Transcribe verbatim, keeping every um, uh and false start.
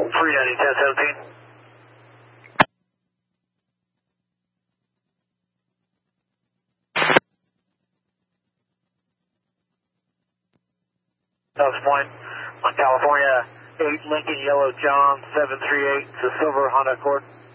three ninety, ten seventeen. South Point on California, eight Lincoln Yellow John seven three eight, it's a silver Honda Accord.